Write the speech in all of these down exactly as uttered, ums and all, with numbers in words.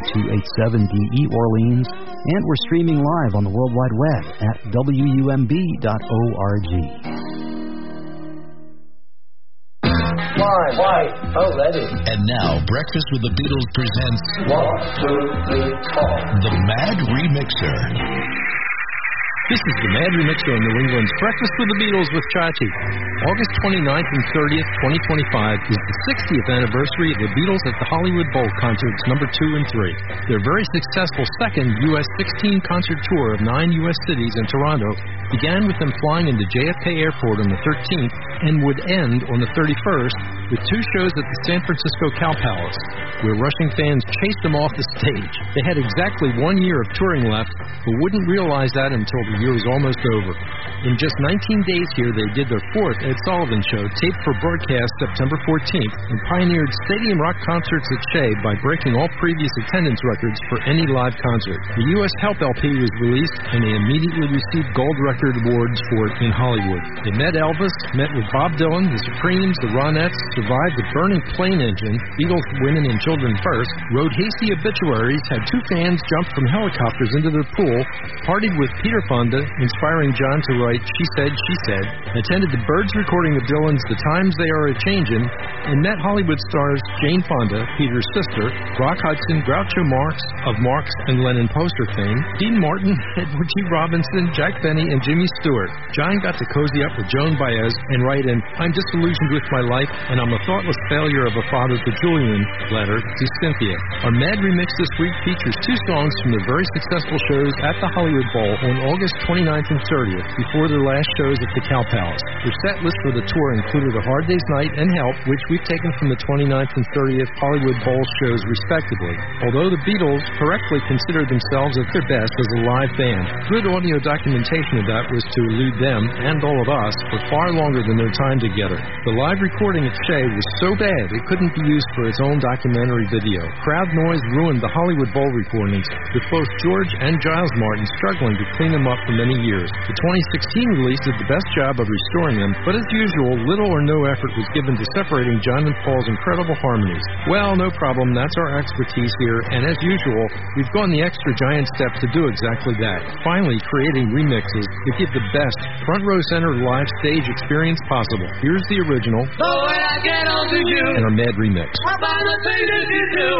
two eight seven D E Orleans, and we're streaming live on the World Wide Web at W U M B dot org. Why? Why? Oh, ready. And now, Breakfast with the Beatles presents One, two, three, four. The Mad Remixer. This is the Mad Remixer on New England's Breakfast with the Beatles with Chachi. August twenty-ninth and thirtieth, twenty twenty-five is the sixtieth anniversary of the Beatles at the Hollywood Bowl concerts number two and three. Their very successful second U S sixteen concert tour of nine U S cities and Toronto began with them flying into J F K Airport on the thirteenth and would end on the thirty-first with two shows at the San Francisco Cow Palace, where rushing fans chased them off the stage. They had exactly one year of touring left, but wouldn't realize that until the year was almost over. In just nineteen days here, they did their fourth Ed Sullivan Show, taped for broadcast September fourteenth, and pioneered stadium rock concerts at Shea by breaking all previous attendance records for any live concert. The U S Help L P was released, and they immediately received gold record awards for it in Hollywood. They met Elvis, met with Bob Dylan, the Supremes, the Ronettes, survived the burning plane engine, Eagles Women and Children First, wrote hasty obituaries, had two fans jump from helicopters into their pool, partied with Peter Fonda, inspiring John to write She Said, She Said, attended the Byrds recording of Dylan's The Times They Are A-Changin', and met Hollywood stars Jane Fonda, Peter's sister, Rock Hudson, Groucho Marx of Marx and Lennon poster fame, Dean Martin, Edward G. Robinson, Jack Benny, and Jimmy Stewart. John got to cozy up with Joan Baez and write an I'm disillusioned with my life and I'm a thoughtless failure of a father to Julian letter to Cynthia. Our Mad Remix this week features two songs from their very successful shows at the Hollywood Bowl on August twenty-ninth and thirtieth, before their last shows at the Cow Palace. Their set list for the tour included A Hard Day's Night and Help, which we've taken from the twenty-ninth and thirtieth Hollywood Bowl shows respectively. Although the Beatles correctly considered themselves at their best as a live band, good audio documentation of that was to elude them, and all of us, for far longer than their time together. The live recording at Shea was so bad it couldn't be used for its own documentary video. Crowd noise ruined the Hollywood Bowl recordings, with both George and Giles Martin struggling to clean them up for many years. The twenty sixteen release did the best job of restoring them, but as usual, little or no effort was given to separating John and Paul's incredible harmonies. Well, no problem, that's our expertise here, and as usual, we've gone the extra giant step to do exactly that. Finally, creating remixes that give the best front row center live stage experience possible. Here's the original, The way I get on to you, and our Mad Remix. by the things that you do.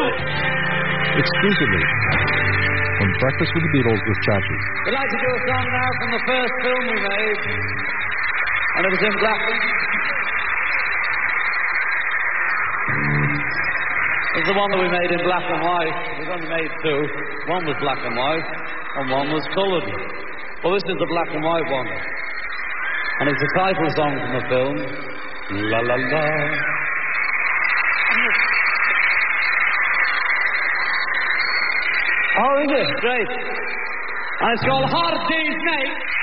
Exclusively on Breakfast with the Beatles with Chachi. We'd like to do a song now from the first film we made, and it was in black. It's the one that we made in black and white. We've only made two. One was black and white, and one was coloured. Well, this is the black and white one. And it's the title song from the film, La La La. Oh, is it? Great. And it's called Hard Day's Night.